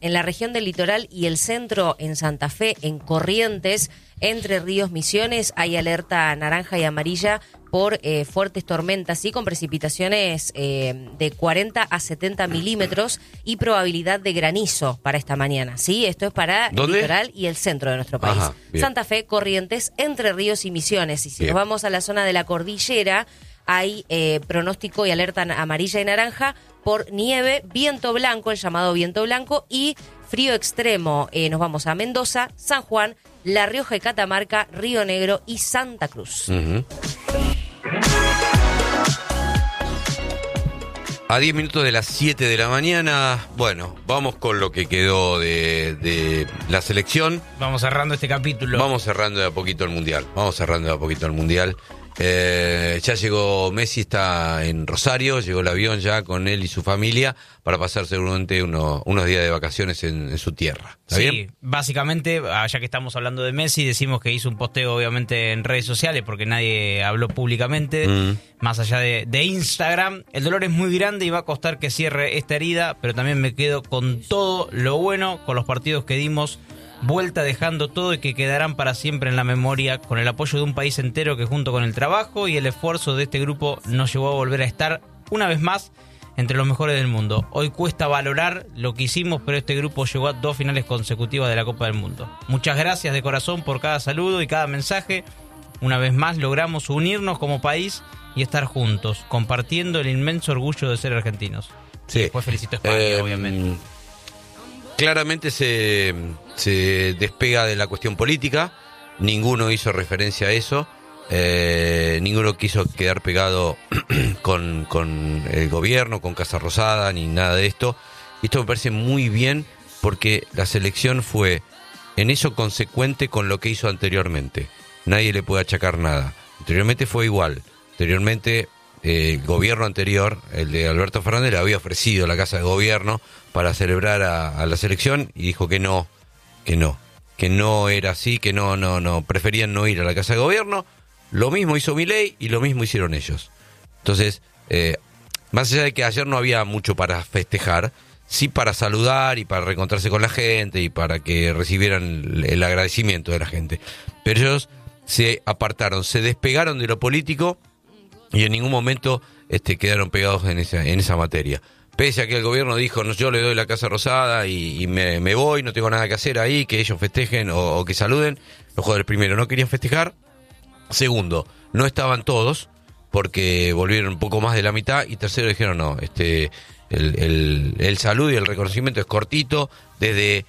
En la región del litoral y el centro, en Santa Fe, en Corrientes, Entre Ríos, Misiones, hay alerta naranja y amarilla por fuertes tormentas y con precipitaciones de 40 a 70 milímetros y probabilidad de granizo para esta mañana. ¿Sí? Esto es para el litoral y el centro de nuestro país. Ajá, Santa Fe, Corrientes, Entre Ríos y Misiones. Y si nos vamos a la zona de la cordillera, hay pronóstico y alerta amarilla y naranja por nieve, viento blanco, el llamado viento blanco, y frío extremo. Nos vamos a Mendoza, San Juan, La Rioja y Catamarca, Río Negro y Santa Cruz. A 10 minutos de las 7 de la mañana, bueno, vamos con lo que quedó de la selección. Vamos cerrando este capítulo. Vamos cerrando de a poquito el Mundial. Ya llegó Messi, está en Rosario, llegó el avión ya con él y su familia para pasar seguramente unos días de vacaciones en su tierra. ¿Está bien? Básicamente, ya que estamos hablando de Messi, decimos que hizo un posteo obviamente en redes sociales porque nadie habló públicamente, más allá de Instagram. El dolor es muy grande y va a costar que cierre esta herida, pero también me quedo con todo lo bueno, con los partidos que dimos vuelta, dejando todo y que quedarán para siempre en la memoria, con el apoyo de un país entero que junto con el trabajo y el esfuerzo de este grupo nos llevó a volver a estar una vez más entre los mejores del mundo. Hoy cuesta valorar lo que hicimos, pero este grupo llegó a 2 finales consecutivas de la Copa del Mundo. Muchas gracias de corazón por cada saludo y cada mensaje. Una vez más logramos unirnos como país y estar juntos, compartiendo el inmenso orgullo de ser argentinos. Sí. Y después felicito a España, obviamente. Claramente se despega de la cuestión política, ninguno hizo referencia a eso, ninguno quiso quedar pegado con el gobierno, con Casa Rosada, ni nada de esto. Esto me parece muy bien porque la selección fue en eso consecuente con lo que hizo anteriormente. Nadie le puede achacar nada. Anteriormente fue igual. Anteriormente el gobierno anterior, el de Alberto Fernández, le había ofrecido la casa de gobierno para celebrar a la selección y dijo que no era así, que no, preferían no ir a la casa de gobierno. Lo mismo hizo Milei y lo mismo hicieron ellos. Entonces, más allá de que ayer no había mucho para festejar, sí para saludar y para reencontrarse con la gente y para que recibieran el agradecimiento de la gente. Pero ellos se apartaron, se despegaron de lo político y en ningún momento quedaron pegados en esa materia. Pese a que el gobierno dijo, no, yo le doy la Casa Rosada y me voy, no tengo nada que hacer ahí, que ellos festejen o que saluden. Los jugadores primero no querían festejar. Segundo, no estaban todos porque volvieron un poco más de la mitad. Y tercero dijeron, no, el saludo y el reconocimiento es cortito, desde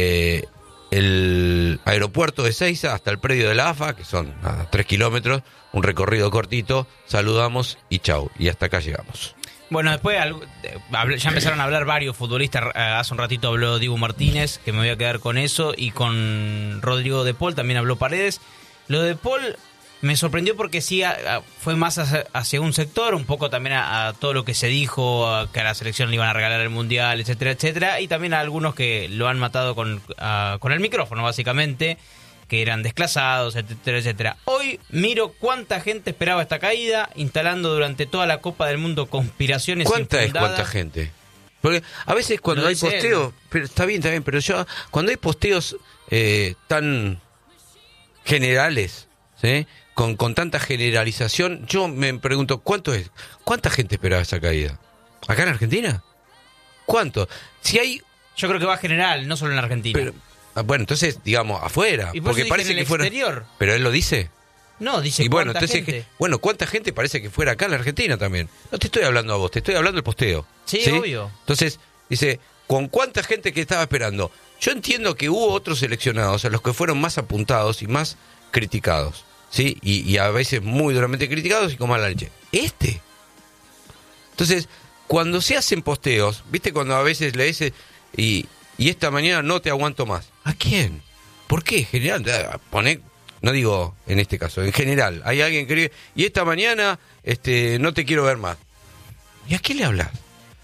el aeropuerto de Ezeiza hasta el predio de la AFA, que son 3 kilómetros, un recorrido cortito, saludamos y chau, y hasta acá llegamos. Bueno, después ya empezaron a hablar varios futbolistas. Hace un ratito habló Dibu Martínez, que me voy a quedar con eso, y con Rodrigo de Paul también habló Paredes. Lo de Paul me sorprendió porque sí fue más hacia un sector, un poco también a todo lo que se dijo, que a la selección le iban a regalar el Mundial, etcétera, etcétera, y también a algunos que lo han matado con el micrófono, básicamente, que eran desclasados, etcétera, etcétera. Hoy miro cuánta gente esperaba esta caída, instalando durante toda la Copa del Mundo conspiraciones infundadas. ¿Cuánta gente? Porque a veces cuando hay posteos, pero está bien, pero cuando hay posteos tan generales, ¿sí? Con tanta generalización, yo me pregunto, ¿cuánta gente esperaba esa caída? ¿Acá en Argentina? ¿Cuánto? Si hay... Yo creo que va general, no solo en Argentina. Pero, bueno, entonces, digamos, afuera. ¿Y por porque parece que fuera exterior? Pero él lo dice. No, dice y bueno, cuánta entonces, gente. Bueno, ¿cuánta gente parece que fuera acá en la Argentina también? No te estoy hablando a vos, te estoy hablando del posteo. Sí, obvio. Entonces, dice, ¿con cuánta gente que estaba esperando? Yo entiendo que hubo otros seleccionados a los que fueron más apuntados y más criticados, ¿sí? Y a veces muy duramente criticados y con mala leche. Entonces, cuando se hacen posteos, ¿viste? Cuando a veces le dices, y esta mañana no te aguanto más. ¿A quién? ¿Por qué? En general, no digo en este caso, en general, hay alguien que dice, y esta mañana no te quiero ver más. ¿Y a quién le hablas?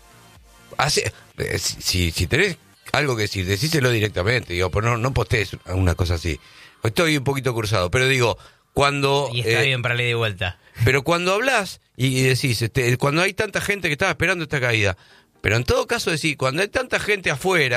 Si tenés algo que decir, decíselo directamente, digo, pero no postees una cosa así. Estoy un poquito cruzado, pero digo, cuando... Y está bien para leer de vuelta. Pero cuando hablas y decís, cuando hay tanta gente que estaba esperando esta caída, pero en todo caso decís, cuando hay tanta gente afuera,